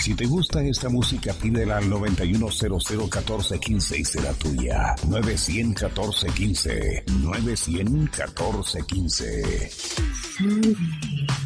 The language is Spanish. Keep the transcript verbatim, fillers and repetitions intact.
Si te gusta esta música, pídela al noventa y uno cero cero catorce quince y será tuya. nueve cero cero catorce quince. nueve cero cero catorce quince.